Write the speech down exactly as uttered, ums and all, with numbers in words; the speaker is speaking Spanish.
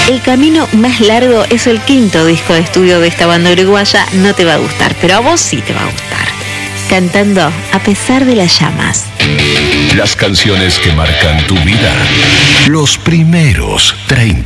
El camino más largo es el quinto disco de estudio de esta banda uruguaya. No te va a gustar, pero a vos sí te va a gustar. Cantando A pesar de las llamas. Las canciones que marcan tu vida. Los primeros treinta.